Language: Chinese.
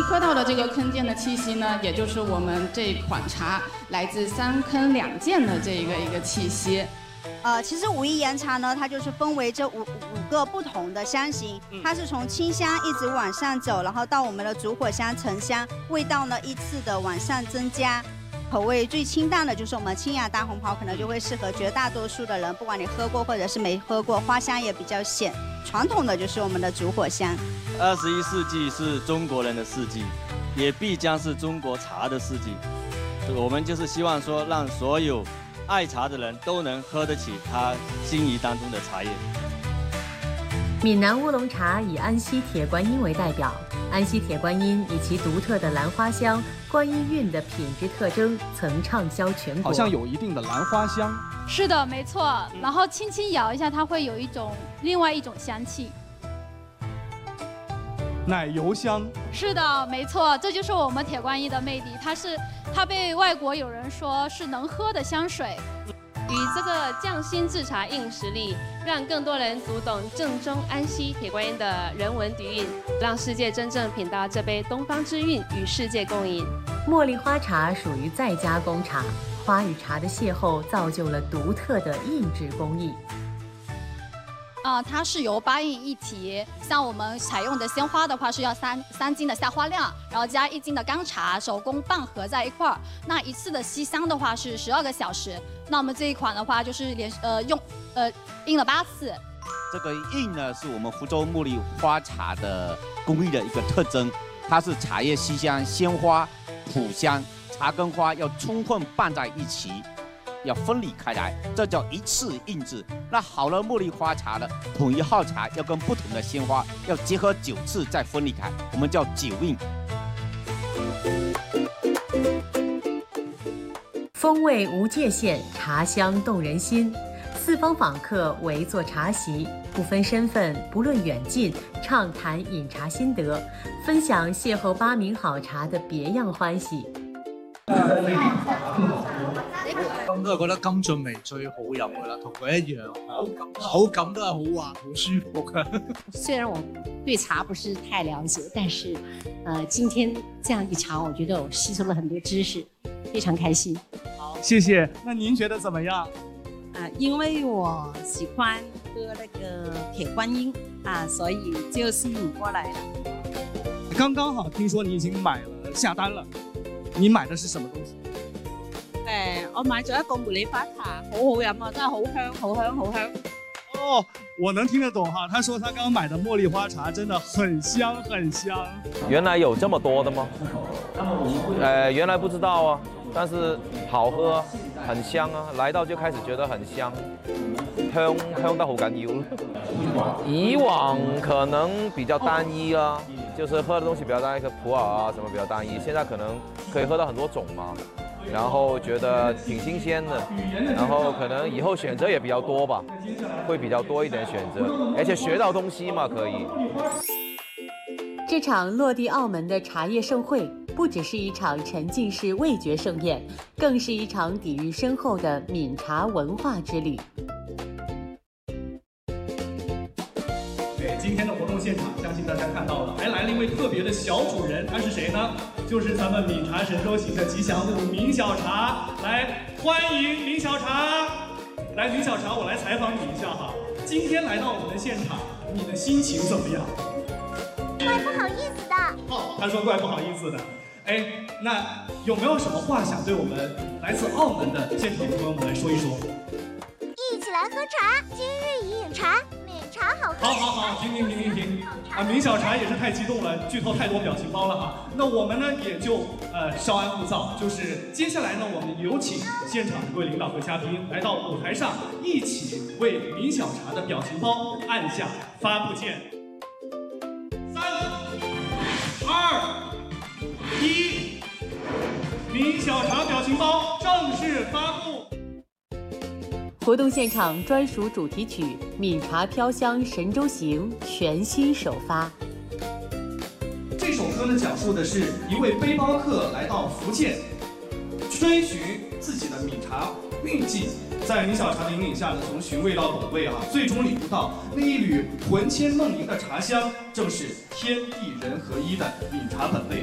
喝到的这个坑涧的气息呢，也就是我们这款茶来自3坑2涧的这一个气息。 其实武夷岩茶呢，它就是分为这五个不同的香型，它是从清香一直往上走，然后到我们的烛火香、沉香，味道呢依次的往上增加。口味最清淡的就是我们清雅大红袍，可能就会适合绝大多数的人，不管你喝过或者是没喝过，花香也比较显。传统的就是我们的烛火香。 21世纪是中国人的世纪，也必将是中国茶的世纪。我们就是希望说，让所有爱茶的人都能喝得起他心仪当中的茶叶。 闽南乌龙茶以安溪铁观音为代表，安溪铁观音以其独特的兰花香、观音韵的品质特征，曾畅销全国。 好像有一定的兰花香。 是的，没错。然后轻轻摇一下，它会有另外一种香气。 奶油香。 是的，没错，这就是我们铁观音的魅力。它被外国友人说是能喝的香水。 与这个匠心制茶硬实力，让更多人读懂正宗安溪铁观音的人文底蕴，让世界真正品到这杯东方之韵，与世界共饮。 茉莉花茶属于再加工茶，花与茶的邂逅造就了独特的印制工艺。 它是由8印一体，像我们采用的鲜花的话是要3斤的下花量，然后加1斤的干茶，手工拌合在一块儿。那一次的吸香的话是12个小时。那我们这一款的话就是印了8次。 这个印呢是我们福州茉莉花茶的工艺的一个特征，它是茶叶吸香、鲜花、普香，茶跟花要充分拌在一起。要分离开来，这叫一次印制。那好了，茉莉花茶的同一号茶要跟不同的鲜花要结合9次再分离开，我们叫9印。 风味无界限，茶香动人心。四方访客围坐茶席，不分身份，不论远近，畅谈饮茶心得，分享邂逅8名好茶的別樣歡喜。 都係覺得金駿眉最好飲噶啦，同佢一樣，口感都係好滑、好舒服嘅。 雖然我對茶不是太了解，但是，今天這樣一場，我覺得我吸收了很多知識，非常開心。 好，謝謝。那您覺得怎麼樣？ 因為我喜歡喝那個鐵觀音所以就吸引過來了。 剛剛好聽說你已經買了下單了，你買的是什麼東西？ 我買咗一個茉莉花茶，好好飲啊，真係好香，好香，好香。 哦，我能聽得懂哈。他說他剛買的茉莉花茶真的很香，很香。 原來有這麼多的嗎？原來不知道啊，但是好喝，很香啊，來到就開始覺得很香，香得好緊要。以往可能比較單一啊，就是喝的東西比較單一，個普洱啊什麼比較單一，現在可能可以喝到很多種嘛。然後覺得挺新鮮的，然後可能以後選擇也比較多吧，會比較多一點選擇，而且學到東西嘛可以。 這場落地澳門的茶葉盛會，不只是一場沉浸式味覺盛宴，更是一場底蘊深厚的閩茶文化之旅。 对，今天的活动現場，相信大家看到了，還來了一位特別的小主人，他是誰呢？就是咱們閩茶神州行的吉祥物明小茶，來歡迎明小茶。來，明小茶，我來採訪你一下哈。今天來到我們的現場，你的心情怎麼樣？ 怪不好意思的。 哦，他說怪不好意思的。哎，那有沒有什麼話想對我們來自澳門的現場朋友們來說一說？ 一起來喝茶，今日一飲茶，闽茶好喝。 好，停！明小茶也是太激動了，劇透太多表情包了哈。那我們呢也就稍安勿躁，就是接下來呢，我們有請現場各位領導和嘉賓來到舞台上，一起為明小茶的表情包按下發布鍵。3、2、1，明小茶表情包正式發布。 活動現場專屬主題曲《閩茶飄香神州行》全新首發。 這首歌呢，講述的是一位背包客來到福建，追尋自己的閩茶韻跡，在明小茶的引領下呢，從尋味到懂味最終領悟到那一縷魂牽夢縈的茶香，正是天地人合一的閩茶本味。